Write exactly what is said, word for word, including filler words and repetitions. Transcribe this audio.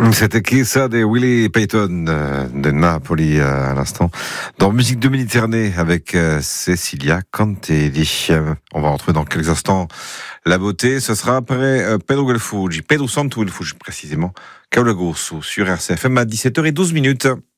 C'était qui ça des Willie Payton euh, de Napoli euh, à l'instant dans Musique de Méditerranée avec euh, Cecilia Cantelli. Euh, on va retrouver dans quelques instants la beauté. Ce sera après euh, Pedro Guelfugi, Pedro Santo Guelfugi précisément, Caolagoso sur R C F M à dix-sept heures douze minutes.